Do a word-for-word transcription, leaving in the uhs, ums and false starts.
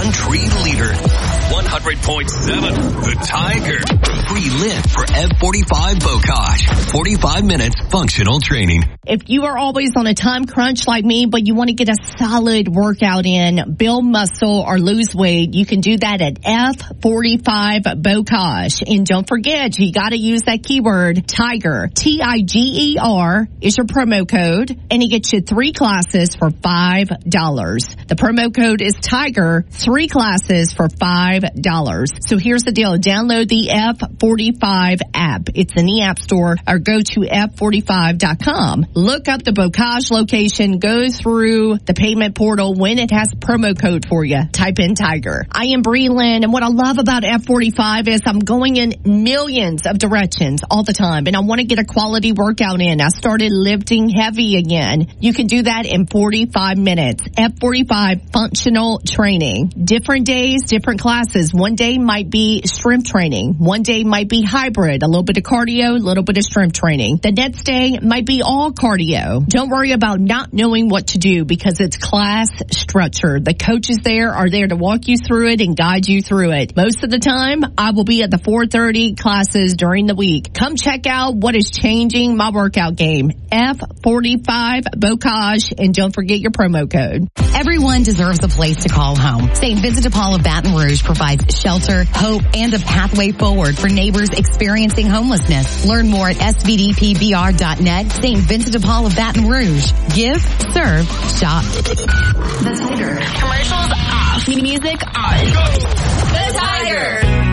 country leader. one hundred point seven, The Tiger. Free lift for F forty-five Bocage. forty-five minutes functional training. If you are always on a time crunch like me, but you want to get a solid workout in, build muscle or lose weight, you can do that at F forty-five Bocage. And don't forget, you got to use that keyword Tiger. T I G E R is your promo code, and it gets you three classes for five dollars. The promo code is Tiger, three classes for five dollars. So here's the deal. Download the F forty-five app. It's in the App Store, or go to F forty-five dot com. Look up the Bocage location, go through the payment portal when it has a promo code for you. Type in Tiger. I am Bree Lynn, and what I love about F forty-five is I'm going in millions of directions all the time, and I want to get a quality workout in. I started lifting heavy again. You can do that in forty-five minutes. F forty-five functional training. Different days, different classes. One day might be strength training. One day might be hybrid, a little bit of cardio, a little bit of strength training. The next day might be all cardio. Don't worry about not knowing what to do because it's class structured. The coaches there are there to walk you through it and guide you through it. Most of the time, I will be at the four thirty classes during the week. Come check out what is changing my workout game. F forty-five Bocage, and don't forget your promo code. Everyone deserves a place to call home. Saint Vincent de Paul of Baton Rouge provides shelter, hope, and a pathway forward for neighbors experiencing homelessness. Learn more at S V D P B R dot net. Saint Vincent de Paul of Baton Rouge. Give, serve, shop. The Tiger. Commercials off. Music on. The Tiger.